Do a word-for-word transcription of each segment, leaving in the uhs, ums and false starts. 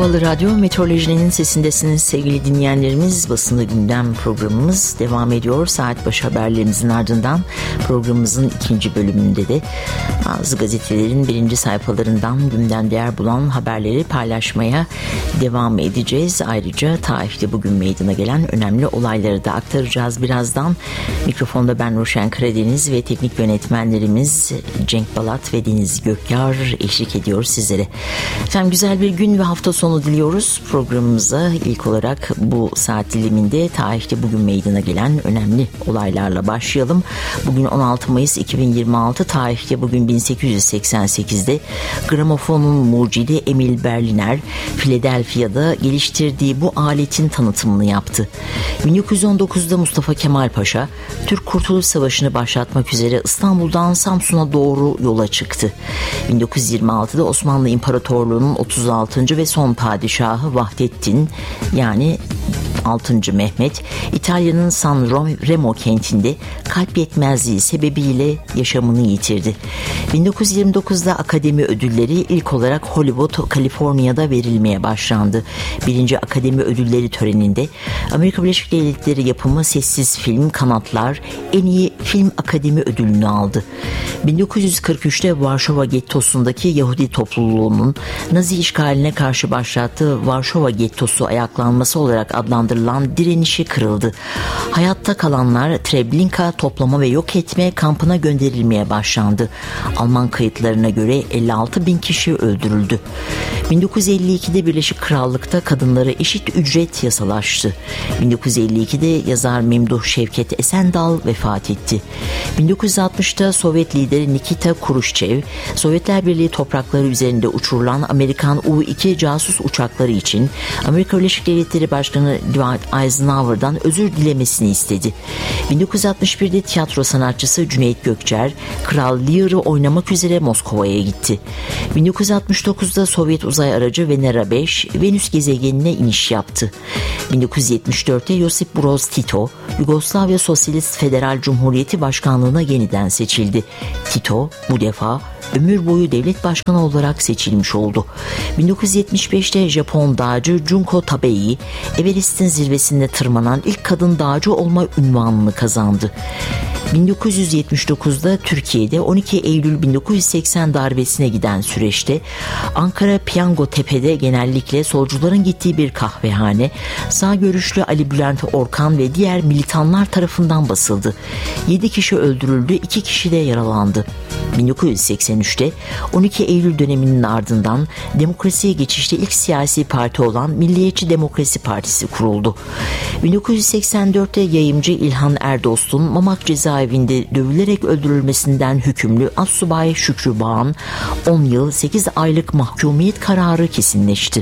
Havalı Radyo, Meteorolojinin Sesindesiniz sevgili dinleyenlerimiz. Basında Gündem programımız devam ediyor. Saat başı haberlerimizin ardından programımızın ikinci bölümünde de bazı gazetelerin birinci sayfalarından gündemde yer bulan haberleri paylaşmaya devam edeceğiz. Ayrıca Taif'te bugün meydana gelen önemli olayları da aktaracağız birazdan. Mikrofonda ben Ruşen Karadeniz ve teknik yönetmenlerimiz Cenk Balat ve Deniz Gökyar eşlik ediyor sizlere. Efendim, güzel bir gün ve hafta sonu diliyoruz. Programımıza ilk olarak bu saat diliminde Taif'te bugün meydana gelen önemli olaylarla başlayalım. Bugün on altı Mayıs iki bin yirmi altı. Taif'te bugün bin sekiz yüz seksen sekizde gramofonun mucidi Emil Berliner Philadelphia'da geliştirdiği bu aletin tanıtımını yaptı. bin dokuz yüz on dokuzda Mustafa Kemal Paşa Türk Kurtuluş Savaşı'nı başlatmak üzere İstanbul'dan Samsun'a doğru yola çıktı. bin dokuz yüz yirmi altıda Osmanlı İmparatorluğu'nun otuz altıncı ve son padişahı Vahdettin yani altıncı Mehmet İtalya'nın San Remo kentinde kalp yetmezliği sebebiyle yaşamını yitirdi. bin dokuz yüz yirmi dokuzda Akademi Ödülleri ilk olarak Hollywood, Kaliforniya'da verilmeye başlandı. Birinci Akademi Ödülleri töreninde Amerika Birleşik Devletleri yapımı sessiz film Kanatlar en iyi film akademi ödülünü aldı. bin dokuz yüz kırk üçte Varşova Gettosu'ndaki Yahudi topluluğunun Nazi işgaline karşı başlattığı Varşova Gettosu ayaklanması olarak adlandırılan direnişi kırıldı. Hayatta kalanlar Treblinka toplama ve yok etme kampına gönderilmeye başlandı. Alman kayıtlarına göre elli altı bin kişi öldürüldü. bin dokuz yüz elli ikide Birleşik Krallık'ta kadınlara eşit ücret yasalaştı. bin dokuz yüz elli ikide yazar Memduh Şevket Esendal vefat etti. bin dokuz yüz altmışta Sovyet lideri Nikita Khrushchev, Sovyetler Birliği toprakları üzerinde uçurulan Amerikan U iki casus uçakları için Amerika Birleşik Devletleri Başkanı Dwight Eisenhower'dan özür dilemesini istedi. bin dokuz yüz altmış birde tiyatro sanatçısı Cüneyt Gökçer, Kral Lear'ı oynamak üzere Moskova'ya gitti. bin dokuz yüz altmış dokuzda Sovyet uzay aracı Venera beş, Venüs gezegenine iniş yaptı. bin dokuz yüz yetmiş dörtte Josip Broz Tito, Yugoslavya Sosyalist Federal Cumhuriyeti Başkanlığına yeniden seçildi. Tito bu defa ömür boyu devlet başkanı olarak seçilmiş oldu. bin dokuz yüz yetmiş beşte Japon dağcı Junko Tabei, Everest'in zirvesinde tırmanan ilk kadın dağcı olma unvanını kazandı. bin dokuz yüz yetmiş dokuzda Türkiye'de on iki Eylül bin dokuz yüz seksen darbesine giden süreçte Ankara Piyango Tepe'de genellikle solcuların gittiği bir kahvehane sağ görüşlü Ali Bülent Orkan ve diğer militanlar tarafından basıldı. yedi kişi öldürüldü, iki kişi de yaralandı. bin dokuz yüz seksen üçte on iki Eylül döneminin ardından demokrasiye geçişte ilk siyasi parti olan Milliyetçi Demokrasi Partisi kuruldu. bin dokuz yüz seksen dörtte yayımcı İlhan Erdost'un Mamak cezaevinde dövülerek öldürülmesinden hükümlü Assubay Şükrü Bağ'ın on yıl sekiz aylık mahkumiyet kararı kesinleşti.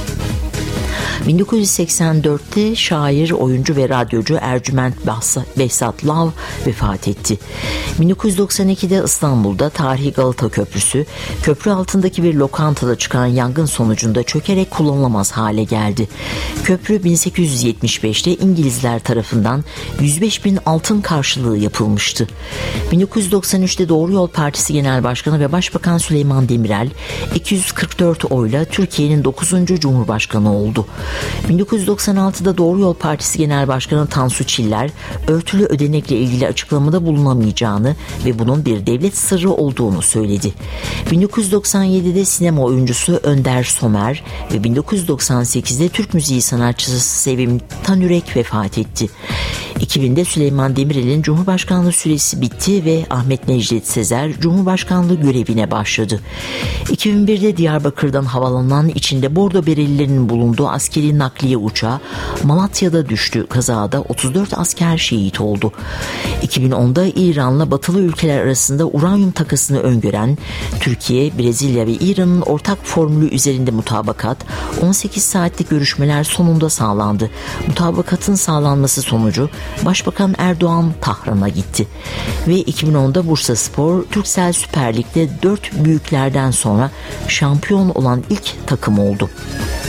bin dokuz yüz seksen dörtte şair, oyuncu ve radyocu Ercüment Behzat Lav vefat etti. bin dokuz yüz doksan ikide İstanbul'da tarihi Galata Köprüsü, köprü altındaki bir lokantada çıkan yangın sonucunda çökerek kullanılamaz hale geldi. Köprü bin sekiz yüz yetmiş beşte İngilizler tarafından yüz beş bin altın karşılığı yapılmıştı. bin dokuz yüz doksan üçte Doğru Yol Partisi Genel Başkanı ve Başbakan Süleyman Demirel iki yüz kırk dört oyla Türkiye'nin dokuzuncu Cumhurbaşkanı oldu. bin dokuz yüz doksan altıda Doğru Yol Partisi Genel Başkanı Tansu Çiller, örtülü ödenekle ilgili açıklamada bulunamayacağını ve bunun bir devlet sırrı olduğunu söyledi. bin dokuz yüz doksan yedide sinema oyuncusu Önder Somer ve bin dokuz yüz doksan sekizde Türk müziği sanatçısı Sevim Tanürek vefat etti. iki binde Süleyman Demirel'in Cumhurbaşkanlığı süresi bitti ve Ahmet Necdet Sezer Cumhurbaşkanlığı görevine başladı. iki bin birde Diyarbakır'dan havalanan içinde Bordo Berelilerinin bulunduğu askeri nakliye uçağı Malatya'da düştü. Kazada otuz dört asker şehit oldu. iki bin onda İran'la batılı ülkeler arasında uranyum takasını öngören Türkiye, Brezilya ve İran'ın ortak formülü üzerinde mutabakat on sekiz saatlik görüşmeler sonunda sağlandı. Mutabakatın sağlanması sonucu Başbakan Erdoğan Tahran'a gitti. Ve iki bin onda Bursaspor, Turkcell Süper Lig'de dört büyüklerden sonra şampiyon olan ilk takım oldu.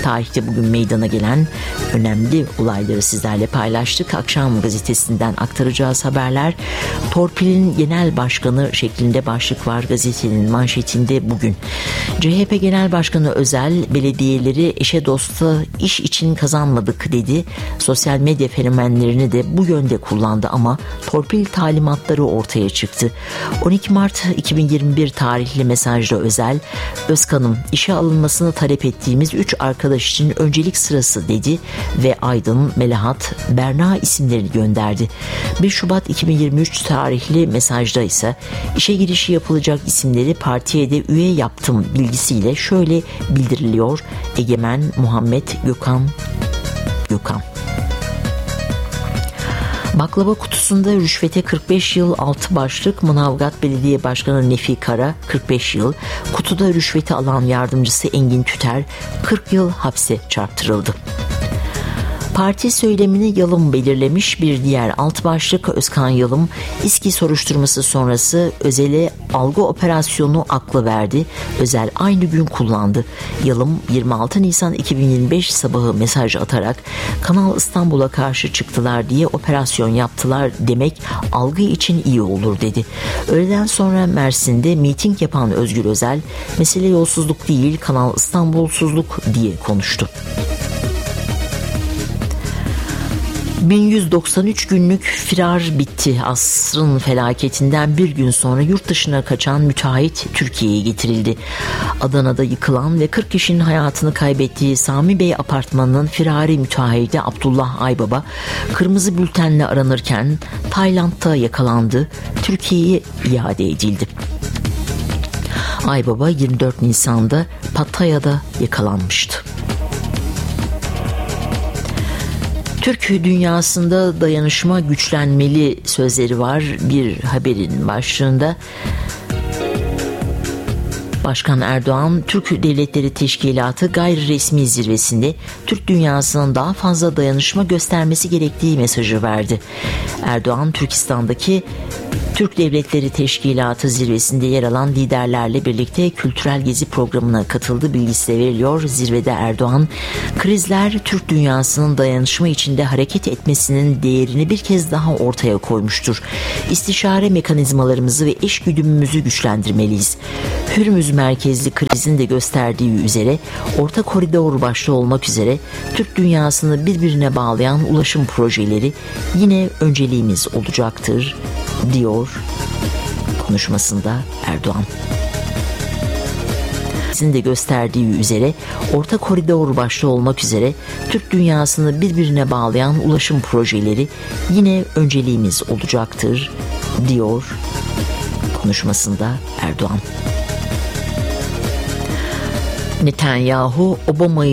Tarihte bugün meydana gelen önemli olayları sizlerle paylaştık. Akşam gazetesinden aktaracağız haberler. Torpilin genel başkanı şeklinde başlık var gazetenin manşetinde bugün. C H P Genel Başkanı Özel, belediyeleri eşe dosta iş için kazanmadık dedi. Sosyal medya fenomenlerini de bu yönde kullandı ama torpil talimatları ortaya çıktı. on iki Mart iki bin yirmi bir tarihli mesajda Özel, Özkan'ım işe alınmasını talep ettiğimiz üç arkadaş için öncelik sırası dedi ve Aydın, Melahat, Berna isimlerini gönderdi. bir Şubat iki bin yirmi üç tarihli mesajda ise işe girişi yapılacak isimleri partiye de üye yaptım bilgisiyle şöyle bildiriliyor: Egemen, Muhammed, Gökhan, Gökhan. Baklava kutusunda rüşvete kırk beş yıl altı başlık. Manavgat Belediye Başkanı Nefi Kara kırk beş yıl, kutuda rüşveti alan yardımcısı Engin Tüter kırk yıl hapse çarptırıldı. Parti söylemini Yalım belirlemiş. Bir diğer alt başlık Özkan Yalım, İSKİ soruşturması sonrası Özel'e algı operasyonu aklı verdi. Özel aynı gün kullandı. Yalım yirmi altı Nisan iki bin yirmi beş sabahı mesaj atarak Kanal İstanbul'a karşı çıktılar diye operasyon yaptılar demek algı için iyi olur dedi. Öğleden sonra Mersin'de miting yapan Özgür Özel, mesele yolsuzluk değil Kanal İstanbulsuzluk diye konuştu. bin yüz doksan üç günlük firar bitti. Asrın felaketinden bir gün sonra yurt dışına kaçan müteahhit Türkiye'ye getirildi. Adana'da yıkılan ve kırk kişinin hayatını kaybettiği Sami Bey apartmanının firari müteahhiti Abdullah Aybaba, kırmızı bültenle aranırken Tayland'da yakalandı. Türkiye'ye iade edildi. Aybaba yirmi dört Nisan'da Pattaya'da yakalanmıştı. Türk dünyasında dayanışma güçlenmeli sözleri var bir haberin başlığında. Başkan Erdoğan, Türk Devletleri Teşkilatı gayri resmi zirvesinde Türk dünyasının daha fazla dayanışma göstermesi gerektiği mesajı verdi. Erdoğan, Türkistan'daki Türk Devletleri Teşkilatı zirvesinde yer alan liderlerle birlikte kültürel gezi programına katıldı bilgisi de veriliyor. Zirvede Erdoğan, krizler Türk dünyasının dayanışma içinde hareket etmesinin değerini bir kez daha ortaya koymuştur. İstişare mekanizmalarımızı ve eşgüdümümüzü güçlendirmeliyiz. Hürmüz merkezli krizin de gösterdiği üzere orta koridor başta olmak üzere Türk dünyasını birbirine bağlayan ulaşım projeleri yine önceliğimiz olacaktır diyor konuşmasında Erdoğan. Sizin de gösterdiği üzere orta koridor başta olmak üzere Türk dünyasını birbirine bağlayan ulaşım projeleri yine önceliğimiz olacaktır diyor konuşmasında Erdoğan. Netanyahu, Obama'yı